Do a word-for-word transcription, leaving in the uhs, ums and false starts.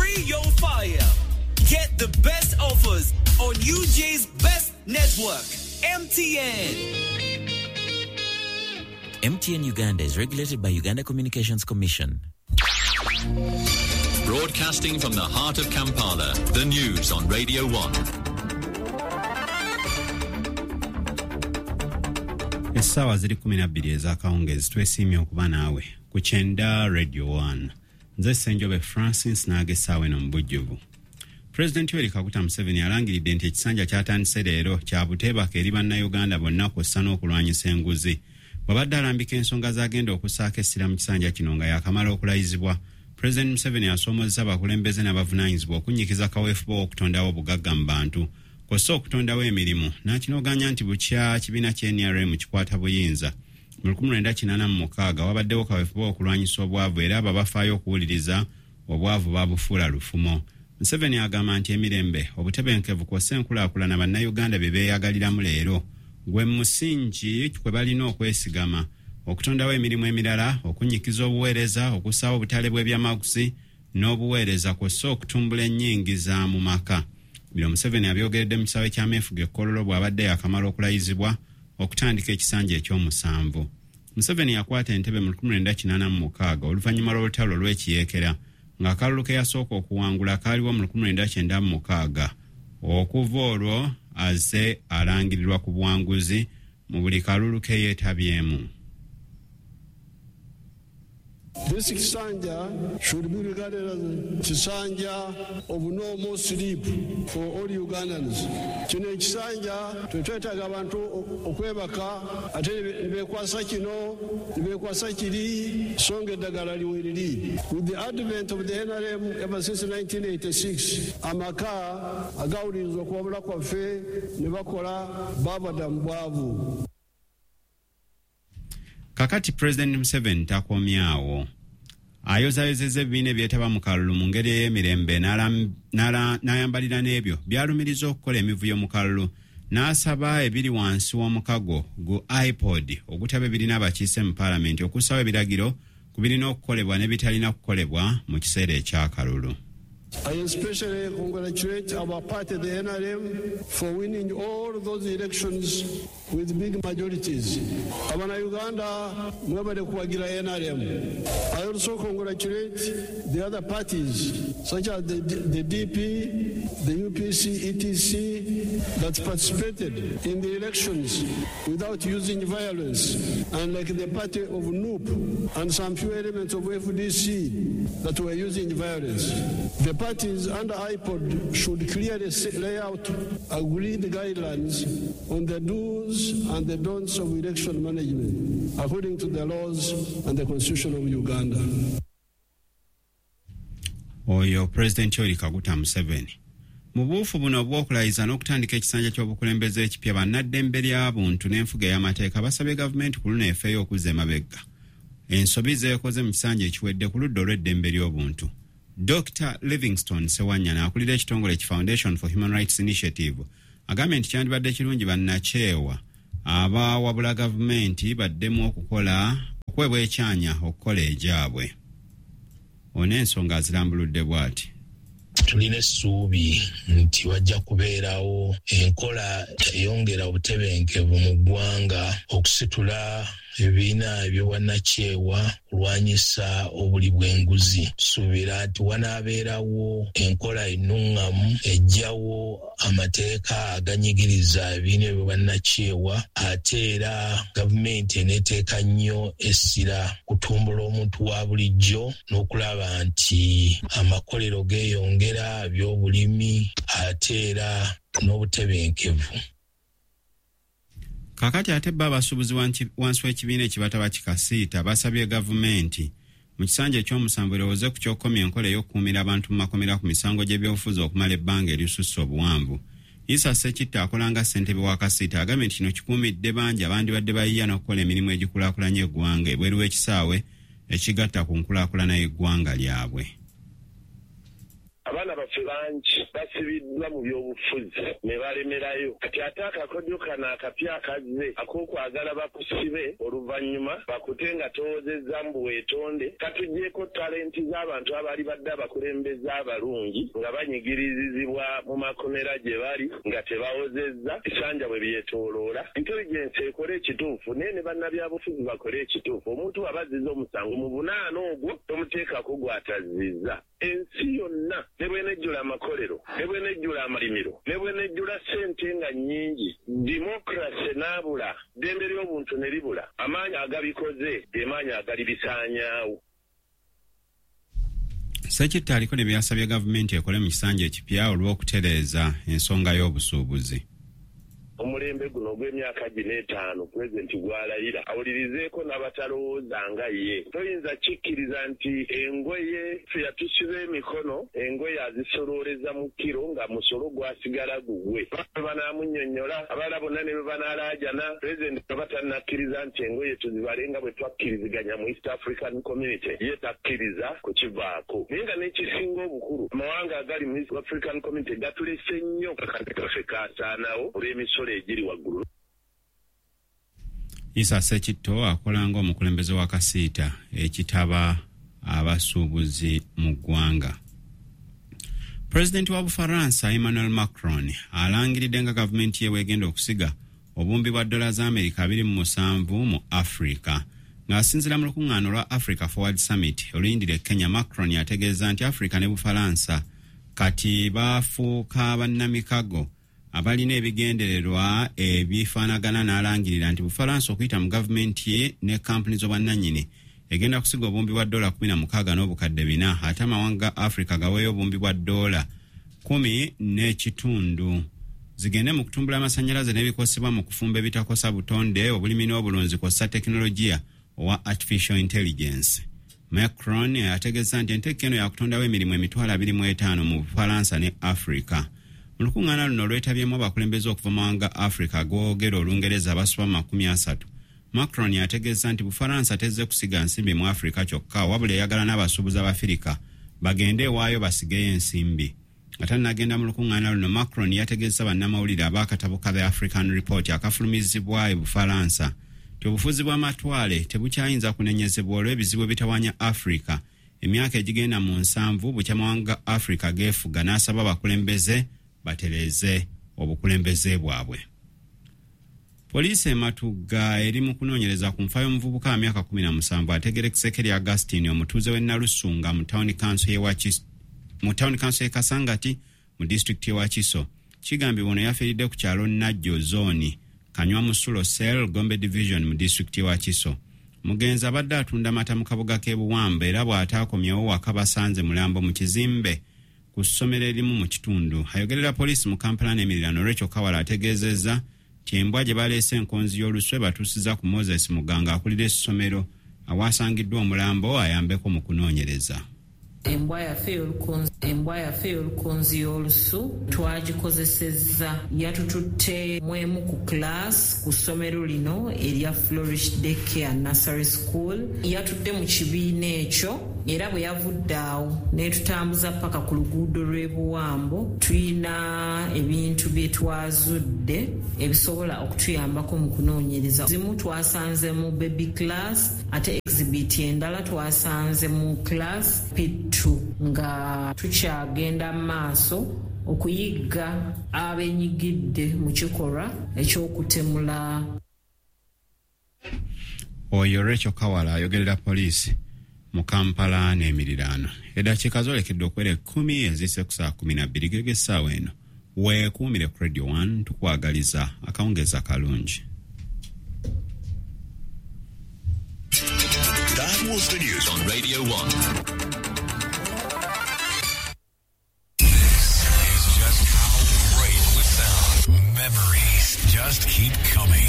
free your fire. Get the best offers on U J's best network, M T N. M T N Uganda is regulated by Uganda Communications Commission. Broadcasting from the heart of Kampala, the news on Radio one. Essaawa ziri kumi na bbiri ez'akawungeezi twesiimye okuba naawe ku Kyenda Radio one. Nze Ssenjobe Francis n'agessaawo eno mu bujjuvu. Pulezidenti Yoweri Kaguta Museveni alangiridde nti ekisanja kyatandise leero kya buteebaka eri bannayuganda bonna kw'ossa n'okulwanyisa enguzi. Bw'abadde alambika ensonga z'agenda okussaako essira mu kisanja kino nga yaakamala okulayizibwa, Pulezidenti Museveni asoomozza abakulembeze n'abavunaanyizibwa okunyikiza kaweefube w'okutondawo obugagga mu bantu, kw'ossa okutondawo emirimu, n'akinooganya nti bukya kibiina kya N R M kikwata buyinza. Mu lukumi lwenda kinaana mu mukaaga wabaddewo kaweefube okulwanyisa obwavu era abo abafaayo okuwuliriza obwavu baabufuula lufumo. Museveni agamba nti emirembe, obutebenkevu kw'ossa enkulaakulana bannayuganda bye beeyagaliramu leero gwe musingi kwe balina okwesigama, okutondawo emirimu emirala, okunyikiza obuweereza, okussaawo obutale bw'ebyamaguzi n'obuweereza kw'ossa okutumbula ennyingiza mu maka. Bino Museveni abyogeredde mu kisaawe ky'ameefuga e Kololo bw'abadde yakamala okulayizibwa okutandika ekisanja eky'omusanvu. Museveni yakwata entebe mu lukumi lwenda kinaana mu mukaaga oluvannyuma lw'olutalo lw'ekiyeekera, ng'akalulu ke yasooka okuwangula kaaliwo mu lukumi lwenda kyenda mu mukaaga. Okuva olwo azze alangirirwa ku buwanguzi mu buli kalulu ke yeetabyemu. This Kisanja should be regarded as Kisanja of no more sleep for all Ugandans. Kino Kisanja twetwetaga abantu okwebaka ate nibekwasa kino nibekwasa kiri songa eddagala liweriri. With the advent of the N R M ever since nineteen eighty-six, amaka agawulirizwa kuwabula kwaffe ne bakola babada mu bwavu. Kakati President Museveni takomyawo. Ayozayozezza ebibiina ebyetaba mu kalulu mu ngeri ey'emirembe n'ayambalira n'ebyo byalumiriza okukola emivuyo mu kalulu, n'asaba ebiri wansi w'omukago gu iPod ogutaba ebirina abakiise mu Paalamenti okussaawo ebiragiro ku birina okukolebwa ne bitalina kukolebwa mu kiseera ekyakalulu. I especially congratulate our party, the N R M, for winning all those elections with big majorities. Abana Uganda, mwebale kuwagira N R M. I also congratulate the other parties, such as the, the D P, the U P C, et cetera, that participated in the elections without using violence, and like the party of N U P and some few elements of F D C that were using violence. The parties under iPod should clearly lay out agreed guidelines on the do's and the don'ts of election management, according to the laws and the Constitution of Uganda. Oyo President Yoweri Kaguta Museveni. Mu buufu buno obw'okulayiza n'okutandika ekisanja ky'obukulembeze ekipya bannaddembe ly'abuntu n'enfuga y'amateeka basabye gavumenti ku luno efeeyo okuzza emabega ensobi zeekoze mu kisanja ekiwedde ku ludda olw'eddembe ly'obuntu. Doctor Livingstone Sewanyana akulira ekitongole ki Foundation for Human Rights Initiative agambye nti kyandibadde kirungi bannakyewa abawabula gavumenti baddemu okukola okwebwa ekyanya okukola ejaabwe. Ono ensonga azirambuludde bw'ati. Tulina essuubi nti wajja kubeerawo enkola eyongera obutebenkevu mu ggwanga okusitula ebibiina eby'obwannakyewa kulwanyisa obuli bw'enguzi. Suubira nti wanaabeerawo enkola ennungamu ejjawo amateeka aganyigiriza ebibiina eby'obwannakyewa, ate era gavumenti eneeteeka nnyo essira kutumbula omuntu wa bulijjo n'okulaba nti amakolero geeyongera, eby'obulimi ate era n'obutebenkevu. Kakati ate bba abasuubuzi wansi w'ekibiina ekibataba kikasiita basabye gavumenti mu kisanja eky'omusanvu erowooze ku ky'okukomya enkola ey'okukuumira abantu mu makomera ku misango gy'ebyobufuzi okumala ebbanga erisusse obuwanvu. Issa Ssekitta akola nga ssentebe wa kasiita agambye nti kino kikuumidde bangi abandibadde bayiya n'okukola emirimu egikulaakulanya eggwanga ebweru w'ekisaawe ekigatta ku nkulaakulana y'eggwanga lyabwe. abaana baffe bangi basibiddwa mu byobufuzi ne balemerayo kati ate akakodyo kano akapya akazze ak'okwagala bakusibe oluvannyuma bakute nga towoozezza mbu weetonde katugyeko talenti z'abantu abali badde abakulembeze abalungi nga banyigirizibwa mu makomera gye bali nga tebawozezza esanja bwe byetooloola intelligence ekole ekituufu naye ne bannabyabufuzi bakole ekituufu omuntu abazizza omusango mu bunaana ogwo tomuteekako gw'atazizza ensi yonna ne bwenejjula amakolero ne bwenejjula amalimiro ne bwenejjula ssente nga nnyingi dimokrasi n'abula ddembe ly'obuntu ne libula amaanyi agabikoze ge maanyi agali bisaanyaawo. Ssekitta aliko ne byasabye gavumenti ekole mu kisanja ekipya olw'okutereeza ensonga y'obusuubuzi. Omulembe guno ogw'emyaka gino etaano pulezidenti gw'alayira awulirizeeko n'abatalowooza nga ye toyinza kikkiriza nti engoye yatusiba emikono engoye azisolooleza mu kiro nga musolo gwasigala gugwe banaamunnyonnyola abalala bonna ne bwe banaalaajana pulezidenti aba tannakkiriza nti engoye tuzibale nga bwe twakkiriziganya mu East African Community ye takkiriza kukivaako naye nga n'ekisinga obukulu amawanga agali mu East African Community gatulese nnyo kakati kaffe kaasaanawo olw'emisolo ejiri waggulu. Isa Ssekitto akola ng'omukulembeze wa kasiita ekitaba abasuubuzi mu ggwanga. Pulezidenti wa Bufaransa Emmanuel Macron alangiridde nga gavumenti ye weegenda okusiga obumbi bwa dola za Amerika abiri mu musanvu mu Afrika. Ng'asinziira mu lukuŋŋaano lwa Africa Forward Summit oluyindira e Kenya, Macron yategeeza nti Afrika ne Bufaransa kati baafuuka bannamikago abalina ebigendererwa ebifaanagana n'alangirira nti Bufalansa okuyita mu gavumenti ye ne kampuni z'obwannannyini egenda kusiga obumbi bwa dola kumi na mukaaga n'obukadde bina ate amawanga ga Afrika gaweeyo obumbi bwa dola kumi n'ekitundu zigende mu kutumbula amasannyalaze n'ebikosebwa mu kufumba ebitakosa butonde obulimi n'obulunzi kw'ossa tekinologiya owa artificial intelligence. Macron ategeeza nti enteeka eno yakutondawo emirimu emitwalo abiri mu etaano mu Bufalansa ne Afrika. Mu lukuŋŋaana luno olwetabyemu abakulembeze okuva mu mawanga Afrika agoogera Olungereza abasoba mu makumi asatu. Macron ategeeza nti Bufalansa tezze kusiga nsimbi mu Afrika kyokka wabula eyagala n'abasuubuzi Abafirika bagende ewaayo basigeyo ensimbi. Ate n'agenda mu lukuŋŋaana luno Macron yategeeza bannamawulire ab'akatabo ka The African Report akafulumizibwa e Bufalansa nti obufuzi bw'amatwale tebukyayinza kunenyezebwa olw'ebizibu ebitawaanya Afrika emyaka egigenda mu nsanvu bukyamawanga Afrika geefuga n'asaba abakulembeze batereeze obukulembeze bwabwe. Poliisi ematugga eri mu kunoonyereza ku nfa y'omuvubuka wa myaka kumi na musanvu ategere Kisekeri Augustine omutuuze w'e Nalusunga mu Town Council y'e Wakiso mu Town Council y'e Kasangati mu district y'e Wakiso. Kigambibwa ono yafiiridde ku kyalo Najjo Zone Kanywa Musulo Cell Gombe Division mu district y'e Wakiso. Mugenzi abadde atunda mata mu kabuga k'e Buwamba era bw'ataakomyewo waka basanze mulambo mu kizimbe ku ssomero erimu mu kitundu. Ayogerera poliisi mu Kampala n'emirirano Rachel Kawala ategeezezza nti embwa gye baleese enkonzi y'oluswe batuusiza ku Moses Muganga akulira essomero awaasangiddwa omulambo ayambeko mu kunoonyereza. Embwa yaffe y'olukonzi embwa yaffe y'olukonzi y'olusu twagikozesezza yatututte mwemu ku class ku ssomero lino erya Flourish Daycare Nursery School yatudde mu kibiina ekyo era bwe yavudde awo netutambuza paka ku luguudo lw'e Buwambo tulina ebintu bye twazudde ebisobola okutuyambako mu kunoonyereza. Zimu twasanze mu baby class ate exhibit endala twasanze mu class pitu nga tukyagenda maaso okuyigga abenyigidde mu kikolwa ekyokutemula. Oyo Rachel Kawala ayogerera poliisi mu Kampala n'emirirano. Eddakiika zolekedde okwera ekkumi ezise ku saa kumi na bbiri gege essaawa eno. Weekuumire ku Radio one tukwagaliza akawungeza kalungi. That was the news on Radio one. This is just how great it would sound. Memories just keep coming.